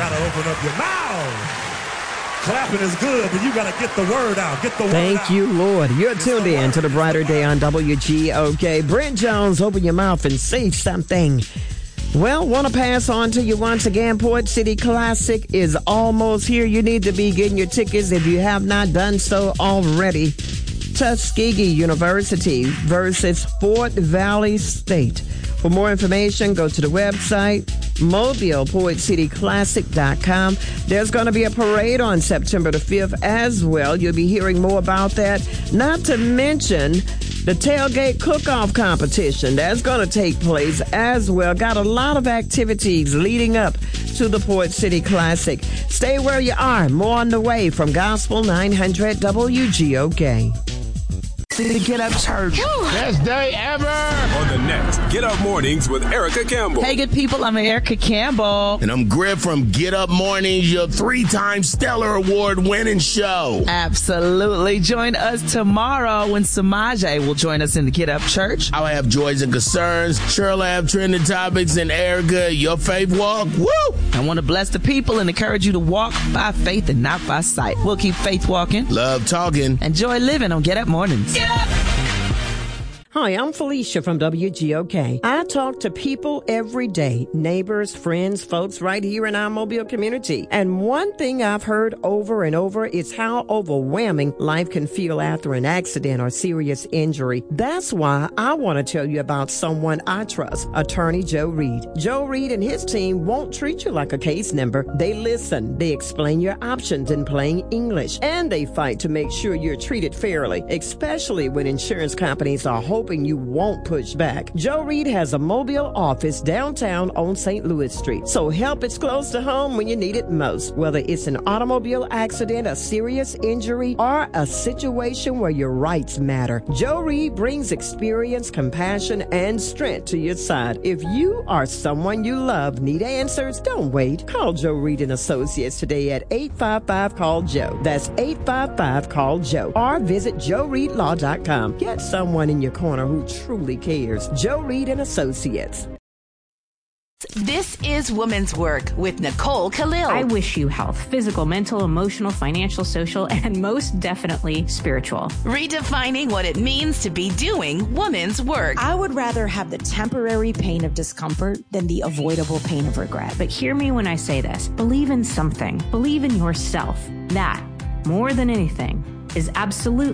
gotta open up your mouth. Clapping is good, but you got to get the word out. Get the word out. Thank you, Lord. You're tuned in to the Brighter Day on WGOK. Brent Jones, open your mouth and say something. Well, want to pass on to you once again. Port City Classic is almost here. You need to be getting your tickets if you have not done so already. Tuskegee University versus Fort Valley State. For more information, go to the website, mobileportcityclassic.com. There's going to be a parade on September the 5th as well. You'll be hearing more about that. Not to mention the tailgate cook-off competition. That's going to take place as well. Got a lot of activities leading up to the Port City Classic. Stay where you are. More on the way from Gospel 900 WGOK. The Get Up Church. Best day ever. On the next Get Up Mornings with Erica Campbell. Hey, good people. I'm Erica Campbell. And I'm Griff from Get Up Mornings, your 3-time Stellar Award-winning show. Absolutely. Join us tomorrow when Samaje will join us in the Get Up Church. I'll have joys and concerns. Cheryl have trending topics, and Erica, your faith walk. Woo! I want to bless the people and encourage you to walk by faith and not by sight. We'll keep faith walking. Love talking. Enjoy living on Get Up Mornings. Hi, I'm Felicia from WGOK. I talk to people every day, neighbors, friends, folks right here in our Mobile community. And one thing I've heard over and over is how overwhelming life can feel after an accident or serious injury. That's why I want to tell you about someone I trust, Attorney Joe Reed. Joe Reed and his team won't treat you like a case number. They listen, they explain your options in plain English, and they fight to make sure you're treated fairly, especially when insurance companies are hoping you won't push back. Joe Reed has a Mobile office downtown on St. Louis Street, so help is close to home when you need it most. Whether it's an automobile accident, a serious injury, or a situation where your rights matter, Joe Reed brings experience, compassion, and strength to your side. If you or someone you love need answers, don't wait. Call Joe Reed and Associates today at 855-CALL-JOE. That's 855-CALL-JOE. Or visit joereedlaw.com. Get someone in your corner who truly cares. Joe Reed and Associates. This is Women's Work with Nicole Khalil. I wish you health, physical, mental, emotional, financial, social, and most definitely spiritual. Redefining what it means to be doing women's work. I would rather have the temporary pain of discomfort than the avoidable pain of regret. But hear me when I say this. Believe in something. Believe in yourself. That, more than anything, is absolutely